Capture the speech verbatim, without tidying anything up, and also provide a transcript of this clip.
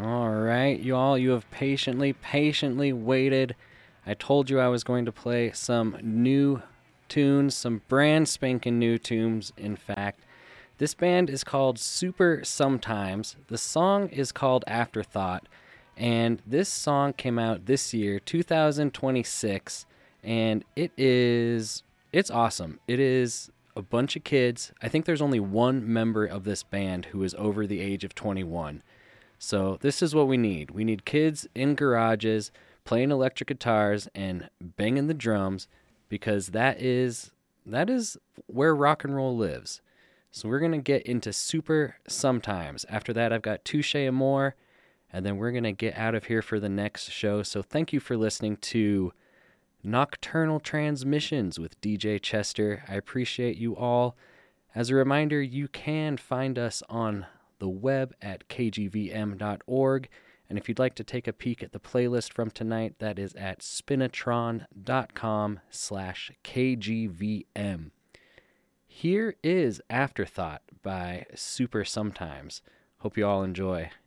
All right, you all, you have patiently, patiently waited. I told you I was going to play some new tunes, some brand spanking new tunes, in fact. This band is called Super Sometimes. The song is called Afterthought, and this song came out this year, two thousand twenty-six, and it is it's awesome. It is a bunch of kids. I think there's only one member of this band who is over the age of twenty-one. So this is what we need. We need kids in garages playing electric guitars and banging the drums because that is that is where rock and roll lives. So we're going to get into Super Sometimes. After that, I've got Touche Amore, and then we're going to get out of here for the next show. So thank you for listening to Nocturnal Transmissions with D J Chester. I appreciate you all. As a reminder, you can find us on the web at k g v m dot org. And if you'd like to take a peek at the playlist from tonight, that is at spinatron.com slash kgvm. Here is Afterthought by Super Sometimes. Hope you all enjoy.